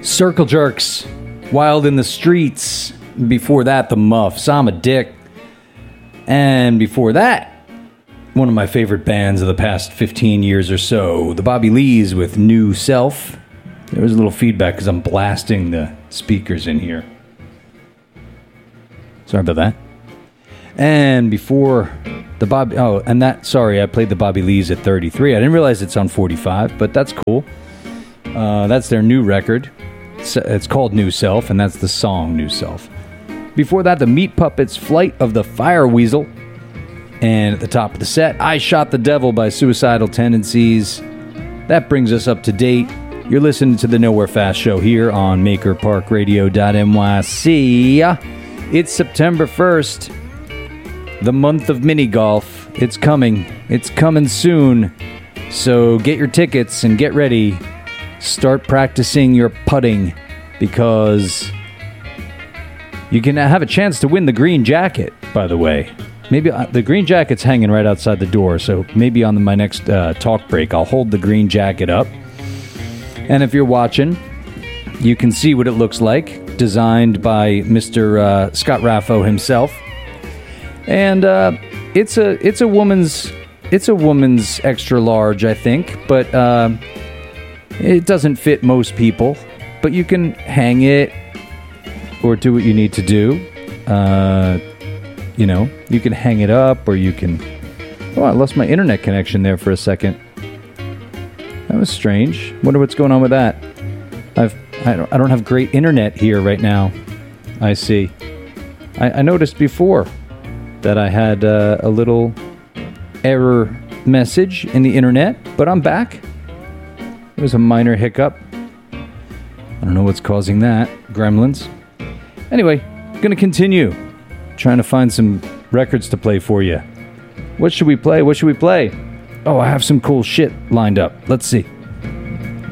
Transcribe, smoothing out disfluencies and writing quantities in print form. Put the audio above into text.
Circle Jerks, Wild in the Streets. Before that, The Muffs, I'm a Dick. And before that, one of my favorite bands of the past 15 years or so, the Bobby Lees with New Self. There was a little feedback because I'm blasting the speakers in here. Sorry about that. And before the Bobby... Oh, and that... Sorry, I played the Bobby Lees at 33. I didn't realize it's on 45, but that's cool. That's their new record. It's called New Self, and that's the song New Self. Before that, the Meat Puppets' Flight of the Fire Weasel. And at the top of the set, I Shot the Devil by Suicidal Tendencies. That brings us up to date. You're listening to the Nowhere Fast Show here on MakerParkRadio.nyc. It's September 1st, the month of mini golf. It's coming. It's coming soon. So get your tickets and get ready. Start practicing your putting because you can have a chance to win the green jacket, by the way. Maybe the green jacket's hanging right outside the door, so maybe on my next talk break, I'll hold the green jacket up. And if you're watching, you can see what it looks like, designed by Mr. Scott Raffo himself. And it's a woman's extra large, I think, but it doesn't fit most people, but you can hang it or do what you need to do. You can hang it up or you can... Oh, I lost my internet connection there for a second. That was strange. Wonder what's going on with that. I don't have great internet here right now. I see. I noticed before that I had a little error message in the internet, but I'm back. It was a minor hiccup. I don't know what's causing that. Gremlins. Anyway, gonna continue trying to find some records to play for you. What should we play? Oh, I have some cool shit lined up. Let's see.